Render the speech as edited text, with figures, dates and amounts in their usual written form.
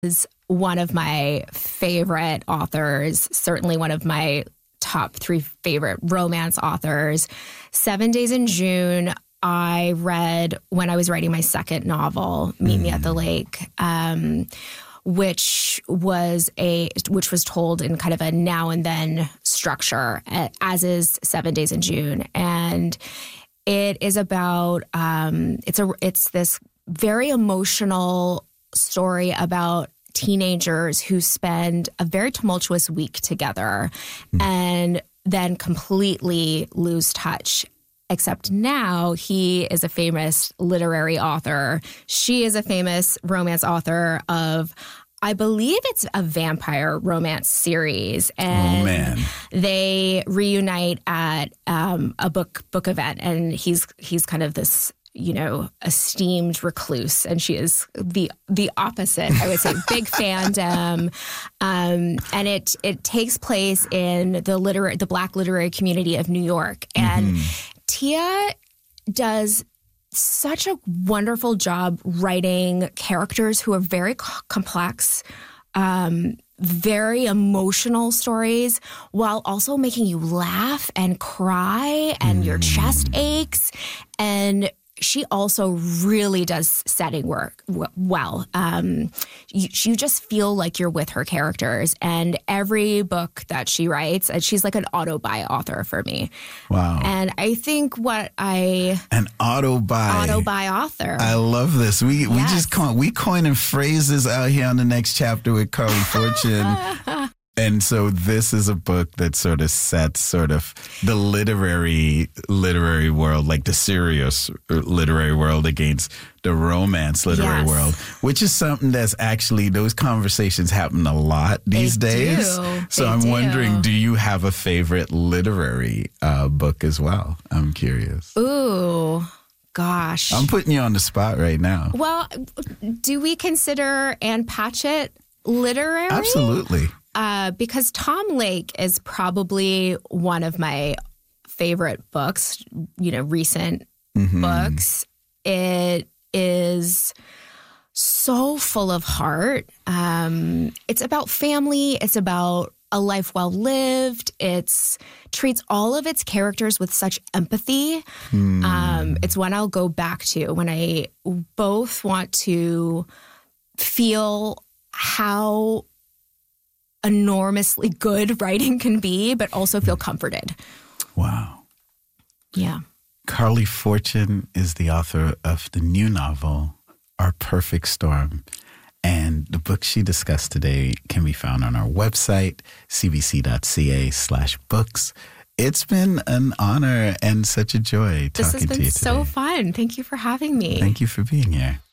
is one of my favorite authors, certainly one of my top 3 favorite romance authors. 7 Days in June, I read when I was writing my second novel, Meet Me at the Lake, which was told in kind of a now and then structure, as is 7 Days in June. And it is about, it's this very emotional story about teenagers who spend a very tumultuous week together and then completely lose touch. Except now he is a famous literary author. She is a famous romance author of, I believe it's a vampire romance series. And they reunite at a book event. And he's kind of this, esteemed recluse, and she is the opposite, I would say. Big fandom. And it takes place in the Black literary community of New York. And Tia does such a wonderful job writing characters who are very complex, very emotional stories, while also making you laugh and cry and your chest aches. And she also really does setting work well. You just feel like you're with her characters. And every book that she writes, she's like an auto-buy author for me. Wow. And I think an auto-buy author. I love this. We coining phrases out here on The Next Chapter with Carly Fortune. And so this is a book that sort of sets sort of the literary world, like the serious literary world, against the romance literary world, which is something that's actually, those conversations happen a lot these days. So I'm wondering, do you have a favorite literary book as well? I'm curious. Ooh. Gosh. I'm putting you on the spot right now. Well, do we consider Ann Patchett literary? Absolutely. Because Tom Lake is probably one of my favorite books, recent books. It is so full of heart. It's about family. It's about a life well lived. It treats all of its characters with such empathy. It's one I'll go back to when I both want to feel how enormously good writing can be, but also feel comforted. Wow. Yeah. Carly Fortune is the author of the new novel, Our Perfect Storm. And the book she discussed today can be found on our website, cbc.ca/books. It's been an honor and such a joy talking to you today. This has been so fun. Thank you for having me. Thank you for being here.